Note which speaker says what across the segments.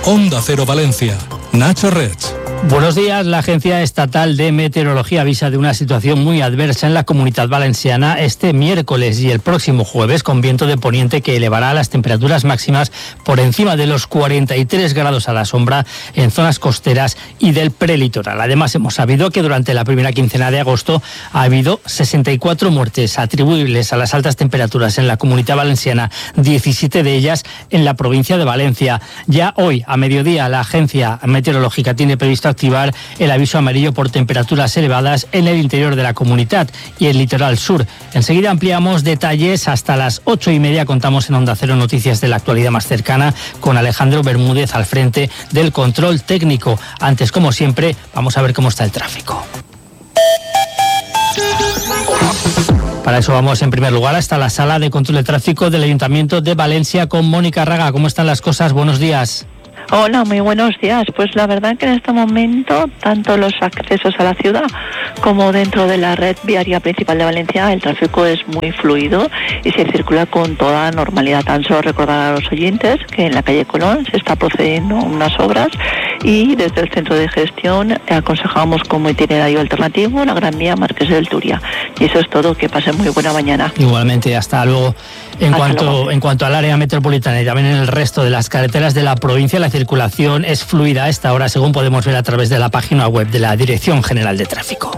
Speaker 1: Onda Cero Valencia. Nacho Rech.
Speaker 2: Buenos días. La Agencia Estatal de Meteorología avisa de una situación muy adversa en la Comunitat Valenciana este miércoles y el próximo jueves, con viento de poniente que elevará las temperaturas máximas por encima de los 43 grados a la sombra en zonas costeras y del prelitoral. Además, hemos sabido que durante la primera quincena de agosto ha habido 64 muertes atribuibles a las altas temperaturas en la Comunitat Valenciana, 17 de ellas en la provincia de Valencia. Ya hoy, a mediodía, la Agencia Meteorológica tiene previsto activar el aviso amarillo por temperaturas elevadas en el interior de la comunidad y el litoral sur. Enseguida ampliamos detalles. Hasta las 8:30 contamos en Onda Cero noticias de la actualidad más cercana con Alejandro Bermúdez al frente del control técnico. Antes, como siempre, vamos a ver cómo está el tráfico. Para eso vamos en primer lugar hasta la sala de control de tráfico del Ayuntamiento de Valencia con Mónica Raga. ¿Cómo están las cosas? Buenos días.
Speaker 3: Hola, muy buenos días. Pues la verdad que en este momento, tanto los accesos a la ciudad como dentro de la red viaria principal de Valencia, el tráfico es muy fluido y se circula con toda normalidad. Tan solo recordar a los oyentes que en la calle Colón se está procediendo unas obras y desde el centro de gestión aconsejamos como itinerario alternativo la Gran Vía Marqués del Turia. Y eso es todo. Que pasen muy buena mañana.
Speaker 2: Igualmente, hasta luego. En cuanto al área metropolitana y también en el resto de las carreteras de la provincia, la circulación es fluida a esta hora, según podemos ver a través de la página web de la Dirección General de Tráfico.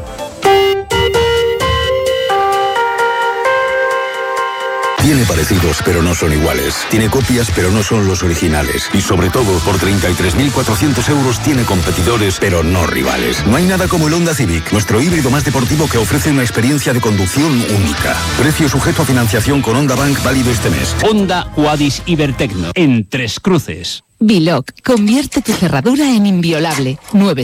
Speaker 4: Tiene parecidos, pero no son iguales. Tiene copias, pero no son los originales. Y sobre todo, por 33.400 euros tiene competidores, pero no rivales. No hay nada como el Honda Civic, nuestro híbrido más deportivo que ofrece una experiencia de conducción única. Precio sujeto a financiación con Honda Bank válido este mes.
Speaker 5: Honda Quadis Ibertecno, en Tres Cruces.
Speaker 6: Biloc, convierte tu cerradura en inviolable.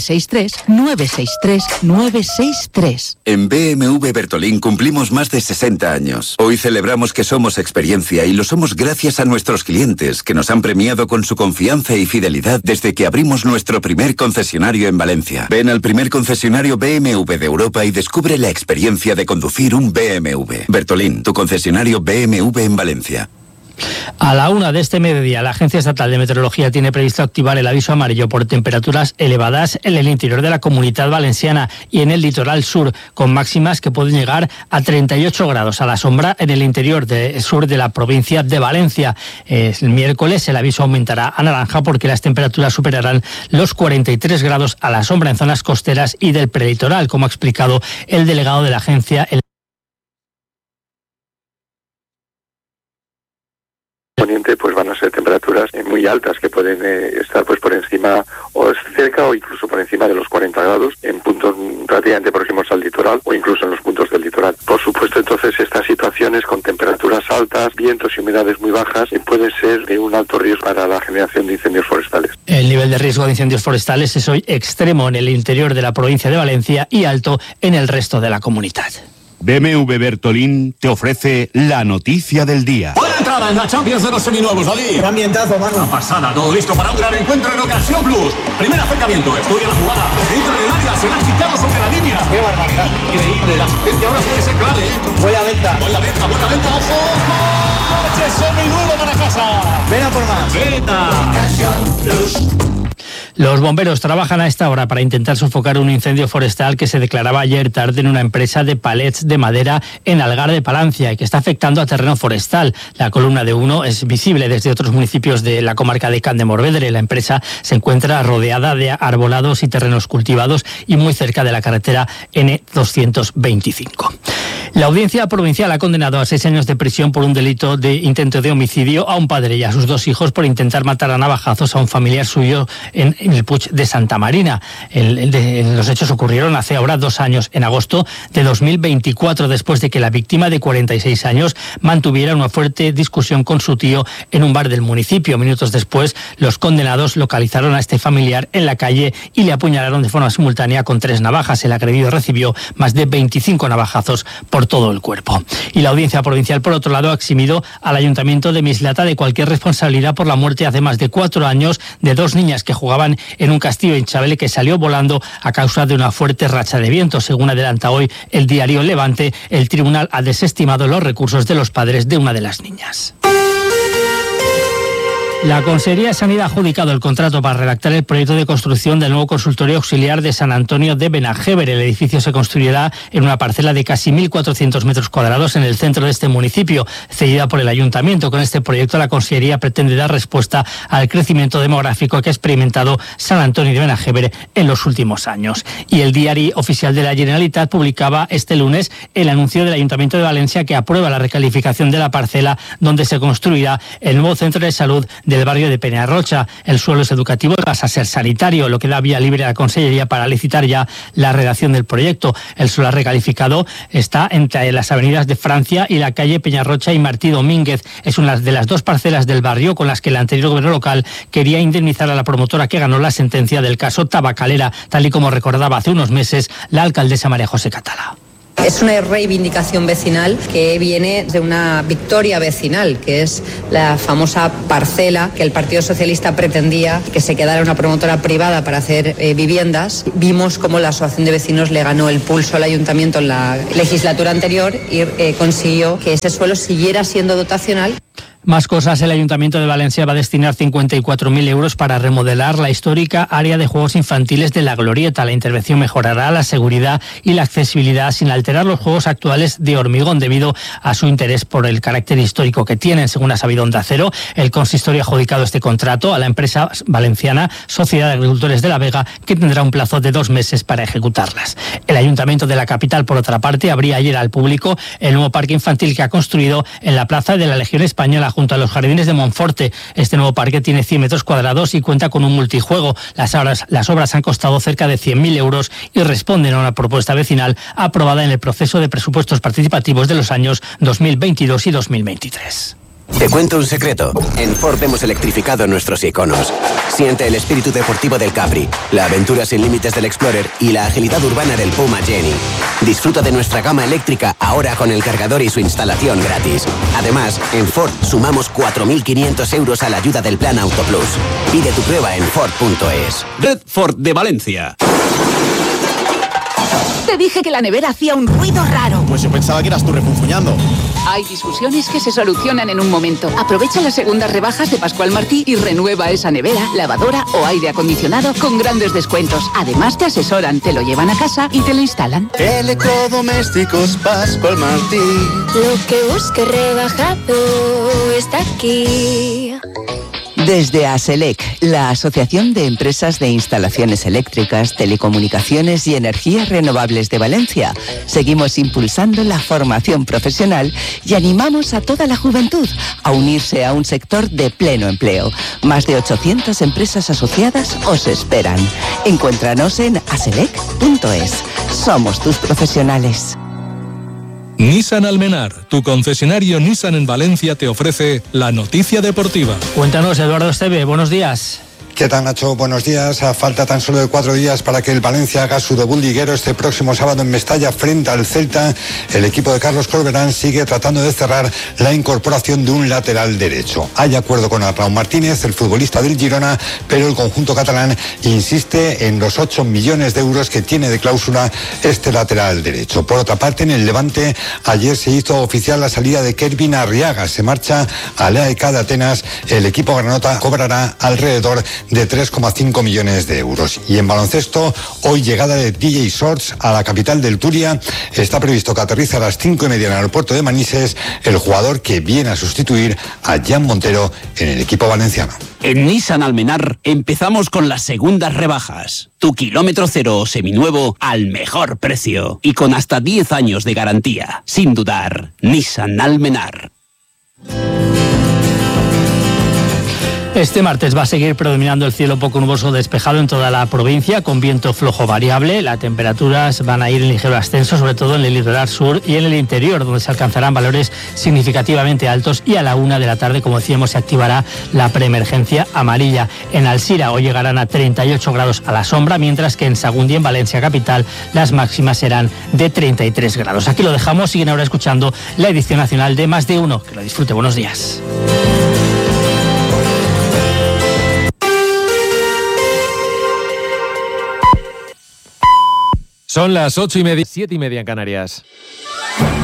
Speaker 6: 963-963-963.
Speaker 7: En BMW Bertolín cumplimos más de 60 años. Hoy celebramos que somos experiencia y lo somos gracias a nuestros clientes, que nos han premiado con su confianza y fidelidad desde que abrimos nuestro primer concesionario en Valencia. Ven al primer concesionario BMW de Europa y descubre la experiencia de conducir un BMW. Bertolín, tu concesionario BMW en Valencia.
Speaker 2: A la 1 de este mediodía, la Agencia Estatal de Meteorología tiene previsto activar el aviso amarillo por temperaturas elevadas en el interior de la Comunitat Valenciana y en el litoral sur, con máximas que pueden llegar a 38 grados a la sombra en el interior sur de la provincia de Valencia. El miércoles el aviso aumentará a naranja porque las temperaturas superarán los 43 grados a la sombra en zonas costeras y del prelitoral, como ha explicado el delegado de la agencia.
Speaker 8: Poniente, pues van a ser temperaturas muy altas que pueden estar pues por encima o cerca o incluso por encima de los 40 grados en puntos relativamente próximos al litoral o incluso en los puntos del litoral. Por supuesto, entonces estas situaciones con temperaturas altas, vientos y humedades muy bajas pueden ser de un alto riesgo para la generación de incendios forestales.
Speaker 2: El nivel de riesgo de incendios forestales es hoy extremo en el interior de la provincia de Valencia y alto en el resto de la comunidad.
Speaker 5: BMW Bertolín te ofrece la noticia del día.
Speaker 9: Buena entrada en la Champions de los seminuevos, David.
Speaker 10: Qué ambientazo, mano.
Speaker 9: Una pasada, todo listo para un gran encuentro en Ocasión Plus. Primer acercamiento, estudia la jugada. Entra en el área, se la han quitado sobre la línea.
Speaker 10: Qué barbaridad.
Speaker 9: Increíble, la asistencia ahora puede ser clave,
Speaker 10: Buena venta.
Speaker 9: Buena venta, ojo. ¡Coche seminuevo para casa!
Speaker 10: Ven a por más.
Speaker 9: ¡Veta!
Speaker 10: Ocasión Plus.
Speaker 2: Los bomberos trabajan a esta hora para intentar sofocar un incendio forestal que se declaraba ayer tarde en una empresa de palets de madera en Algar de Palancia y que está afectando a terreno forestal. La columna de humo es visible desde otros municipios de la comarca de Can de Morvedre. La empresa se encuentra rodeada de arbolados y terrenos cultivados y muy cerca de la carretera N225. La Audiencia Provincial ha condenado a 6 años de prisión por un delito de intento de homicidio a un padre y a sus 2 hijos por intentar matar a navajazos a un familiar suyo en el Puig de Santa Marina. Los hechos ocurrieron hace ahora 2 años, en agosto de 2024, después de que la víctima de 46 años mantuviera una fuerte discusión con su tío en un bar del municipio. Minutos después, los condenados localizaron a este familiar en la calle y le apuñalaron de forma simultánea con 3 navajas. El agredido recibió más de 25 navajazos por todo el cuerpo. Y la Audiencia Provincial, por otro lado, ha eximido al Ayuntamiento de Mislata de cualquier responsabilidad por la muerte hace más de 4 años de 2 niñas que jugaban en un castillo en Chabele que salió volando a causa de una fuerte racha de viento. Según adelanta hoy el diario Levante, el tribunal ha desestimado los recursos de los padres de una de las niñas. La Consejería de Sanidad ha adjudicado el contrato para redactar el proyecto de construcción del nuevo consultorio auxiliar de San Antonio de Benajever. El edificio se construirá en una parcela de casi 1.400 metros cuadrados en el centro de este municipio, cedida por el Ayuntamiento. Con este proyecto, la Consejería pretende dar respuesta al crecimiento demográfico que ha experimentado San Antonio de Benajever en los últimos años. Y el Diari Oficial de la Generalitat publicaba este lunes el anuncio del Ayuntamiento de Valencia que aprueba la recalificación de la parcela donde se construirá el nuevo centro de salud del barrio de Peñarrocha. El suelo es educativo y pasa a ser sanitario, lo que da vía libre a la Consellería para licitar ya la redacción del proyecto. El solar recalificado está entre las avenidas de Francia y la calle Peñarrocha y Martí Domínguez. Es una de las dos parcelas del barrio con las que el anterior gobierno local quería indemnizar a la promotora que ganó la sentencia del caso Tabacalera, tal y como recordaba hace unos meses la alcaldesa María José Catalá.
Speaker 11: Es una reivindicación vecinal que viene de una victoria vecinal, que es la famosa parcela que el Partido Socialista pretendía que se quedara una promotora privada para hacer viviendas. Vimos cómo la Asociación de Vecinos le ganó el pulso al Ayuntamiento en la legislatura anterior y consiguió que ese suelo siguiera siendo dotacional.
Speaker 2: Más cosas, el Ayuntamiento de Valencia va a destinar 54.000 euros para remodelar la histórica área de juegos infantiles de La Glorieta. La intervención mejorará la seguridad y la accesibilidad sin alterar los juegos actuales de hormigón debido a su interés por el carácter histórico que tienen. Según ha sabido Onda Cero, el consistorio ha adjudicado este contrato a la empresa valenciana Sociedad de Agricultores de la Vega, que tendrá un plazo de 2 meses para ejecutarlas. El Ayuntamiento de la capital, por otra parte, abría ayer al público el nuevo parque infantil que ha construido en la Plaza de la Legión Española junto a los jardines de Monforte. Este nuevo parque tiene 100 metros cuadrados y cuenta con un multijuego. Las obras han costado cerca de 100.000 euros y responden a una propuesta vecinal aprobada en el proceso de presupuestos participativos de los años 2022 y 2023.
Speaker 12: Te cuento un secreto. En Ford hemos electrificado nuestros iconos. Siente el espíritu deportivo del Capri, la aventura sin límites del Explorer y la agilidad urbana del Puma Jenny. Disfruta de nuestra gama eléctrica ahora con el cargador y su instalación gratis. Además, en Ford sumamos 4.500 euros a la ayuda del Plan Auto Plus. Pide tu prueba en Ford.es.
Speaker 5: Red Ford de Valencia.
Speaker 6: Te dije que la nevera hacía un ruido raro.
Speaker 10: Pues yo pensaba que eras tú refunfuñando.
Speaker 6: Hay discusiones que se solucionan en un momento. Aprovecha las segundas rebajas de Pascual Martí y renueva esa nevera, lavadora o aire acondicionado con grandes descuentos. Además te asesoran, te lo llevan a casa y te lo instalan.
Speaker 10: Electrodomésticos Pascual Martí.
Speaker 13: Lo que busque rebajado está aquí.
Speaker 14: Desde ASELEC, la Asociación de Empresas de Instalaciones Eléctricas, Telecomunicaciones y Energías Renovables de Valencia, seguimos impulsando la formación profesional y animamos a toda la juventud a unirse a un sector de pleno empleo. Más de 800 empresas asociadas os esperan. Encuéntranos en aselec.es. Somos tus profesionales.
Speaker 1: Nissan Almenar, tu concesionario Nissan en Valencia, te ofrece la noticia deportiva.
Speaker 2: Cuéntanos, Eduardo Esteve, buenos días.
Speaker 15: ¿Qué tal, Nacho? Buenos días. A falta tan solo de 4 días para que el Valencia haga su debut liguero este próximo sábado en Mestalla frente al Celta, el equipo de Carlos Corberán sigue tratando de cerrar la incorporación de un lateral derecho. Hay acuerdo con Arnau Martínez, el futbolista del Girona, pero el conjunto catalán insiste en los 8 millones de euros que tiene de cláusula este lateral derecho. Por otra parte, en el Levante, ayer se hizo oficial la salida de Kervin Arriaga. Se marcha al AEK de Atenas. El equipo granota cobrará alrededor de 3,5 millones de euros. Y en baloncesto, hoy llegada de DJ Shorts a la capital del Turia. Está previsto que aterrice a las 5:30 en el aeropuerto de Manises, el jugador que viene a sustituir a Jan Montero en el equipo valenciano.
Speaker 5: En Nissan Almenar empezamos con las segundas rebajas. Tu kilómetro cero o seminuevo al mejor precio y con hasta 10 años de garantía. Sin dudar, Nissan Almenar.
Speaker 2: Este martes va a seguir predominando el cielo poco nuboso despejado en toda la provincia, con viento flojo variable. Las temperaturas van a ir en ligero ascenso, sobre todo en el litoral sur y en el interior, donde se alcanzarán valores significativamente altos, y a la 1 de la tarde, como decíamos, se activará la preemergencia amarilla. En Alsira hoy llegarán a 38 grados a la sombra, mientras que en Sagunt y en Valencia capital las máximas serán de 33 grados. Aquí lo dejamos, siguen ahora escuchando la edición nacional de Más de Uno. Que lo disfrute, buenos días.
Speaker 16: Son las 8:30, 7:30 en Canarias.